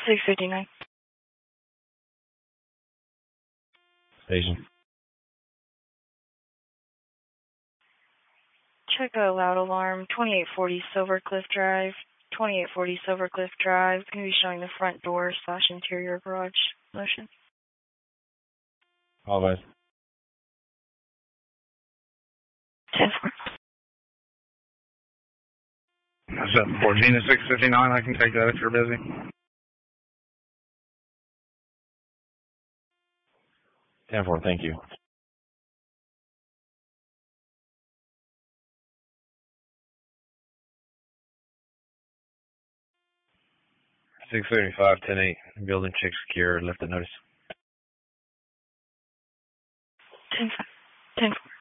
659. Station. Check a loud alarm. 2840 Silvercliff Drive. 2840 Silvercliff Drive. It's going to be showing the front door / interior garage motion. Always. 10-4. That's up 14 to 659. I can take that if you're busy. 10-4, thank you. $635, 10-8. Building check secure. Left a notice. 10-4. 10-4.